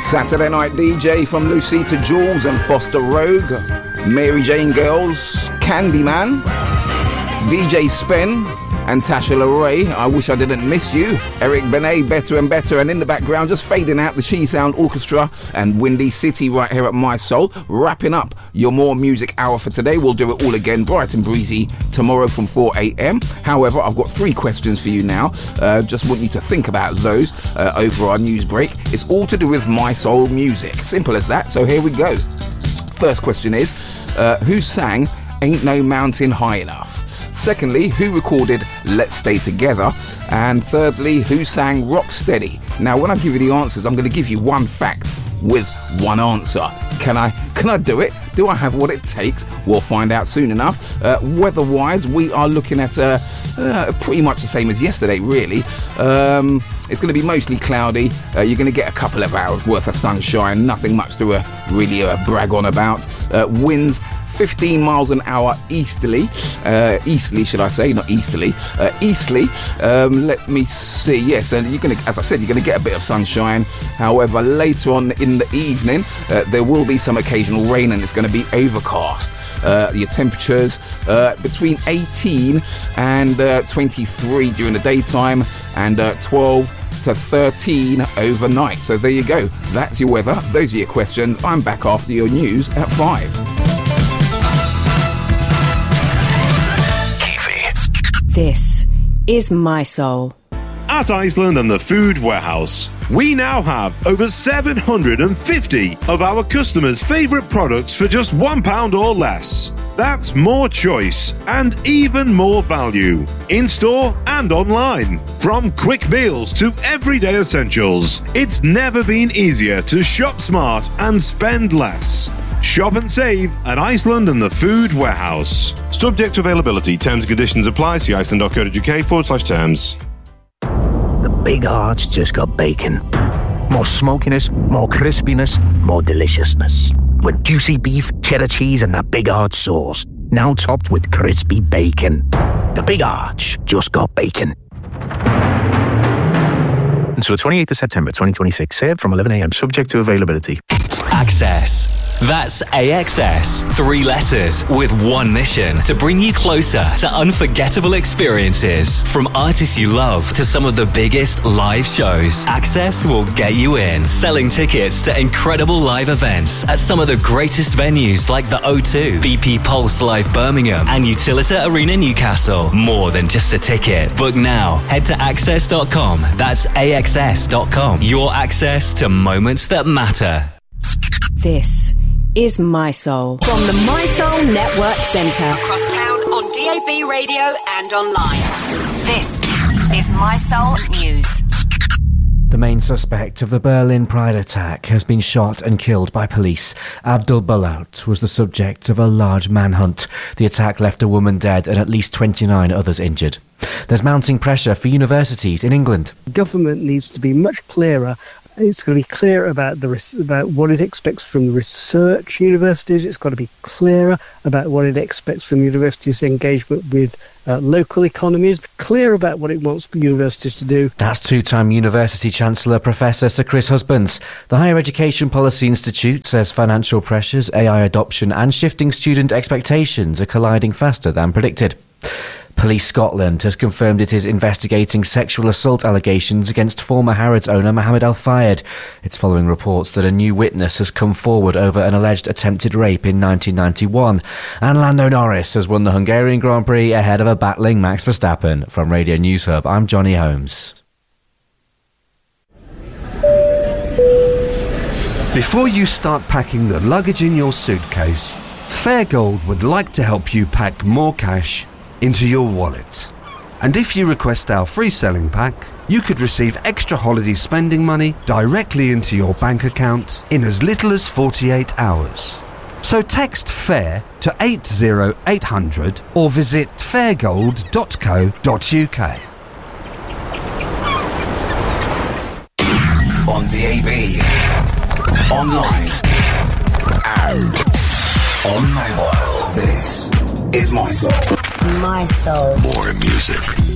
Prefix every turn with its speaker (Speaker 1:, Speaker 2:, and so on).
Speaker 1: Saturday Night DJ from Lucita Jules and Foster Rogue, Mary Jane Girls, Candyman, DJ Spen and Tasha LaRae, I Wish I Didn't Miss You, Eric Benet, Better and Better, and in the background, just fading out, the Chi Sound Orchestra and Windy City right here at My Soul. Wrapping up your More Music hour for today. We'll do it all again, bright and breezy, tomorrow from 4 a.m. However, I've got 3 questions for you now. Just want you to think about those over our news break. It's all to do with My Soul music. Simple as that, so here we go. First question is, who sang Ain't No Mountain High Enough? Secondly, who recorded Let's Stay Together? And thirdly, who sang Rocksteady? Now, when I give you the answers, I'm going to give you one fact with one answer. Can I do it? Do I have what it takes? We'll find out soon enough. Weather-wise, we are looking at pretty much the same as yesterday, really. It's going to be mostly cloudy. You're going to get a couple of hours worth of sunshine. Nothing much to really brag on about. Winds 15 miles an hour easterly, should I say, not easterly, easterly. Let me see. Yes, and you're going to, as I said, you're going to get a bit of sunshine. However, later on in the evening, there will be some occasional rain, and it's going to be overcast. Your temperatures between 18 and 23 during the daytime, and 12 to 13 overnight. So there you go. That's your weather. Those are your questions. I'm back after your news at 5.
Speaker 2: This is My Soul.
Speaker 3: At Iceland and the Food Warehouse, we now have over 750 of our customers' favourite products for just £1 or less. That's more choice and even more value, in-store and online. From quick meals to everyday essentials, it's never been easier to shop smart and spend less. Shop and save at Iceland and the Food Warehouse. Subject to availability. Terms and conditions apply. See iceland.co.uk/terms.
Speaker 4: The Big Heart's just got bacon. More smokiness, more crispiness, more deliciousness. With juicy beef, cheddar cheese and that Big Heart sauce. Now topped with crispy bacon. The Big Arch just got bacon.
Speaker 5: Until the 28th of September 2026. Served from 11 a.m. Subject to availability.
Speaker 6: Access. That's AXS. 3 letters with one mission: to bring you closer to unforgettable experiences. From artists you love to some of the biggest live shows, Access will get you in. Selling tickets to incredible live events at some of the greatest venues like the O2, BP Pulse Live Birmingham, and Utilita Arena Newcastle. More than just a ticket. Book now. Head to access.com. That's AXS.com. Your access to moments that matter.
Speaker 2: This is My Soul. From the My Soul Network Centre. Across town on DAB radio and online. This is My Soul News.
Speaker 7: The main suspect of the Berlin Pride attack has been shot and killed by police. Abdul Balout was the subject of a large manhunt. The attack left a woman dead and at least 29 others injured. There's mounting pressure for universities in England.
Speaker 8: Government needs to be much clearer. It's got to be clear about about what it expects from the research universities. It's got to be clearer about what it expects from universities' engagement with local economies. Clear about what it wants universities to do.
Speaker 7: That's two-time University Chancellor Professor Sir Chris Husbands. The Higher Education Policy Institute says financial pressures, AI adoption and shifting student expectations are colliding faster than predicted. Police Scotland has confirmed it is investigating sexual assault allegations against former Harrods owner Mohammed Al Fayed. It's following reports that a new witness has come forward over an alleged attempted rape in 1991. And Lando Norris has won the Hungarian Grand Prix ahead of a battling Max Verstappen. From Radio News Hub, I'm Johnny Holmes.
Speaker 9: Before you start packing the luggage in your suitcase, Fairgold would like to help you pack more cash into your wallet. And if you request our free selling pack, you could receive extra holiday spending money directly into your bank account in as little as 48 hours. So text FAIR to 80800 or visit fairgold.co.uk.
Speaker 1: On DAB, online, and on mobile. This is My Soul.
Speaker 2: My Soul.
Speaker 1: More music.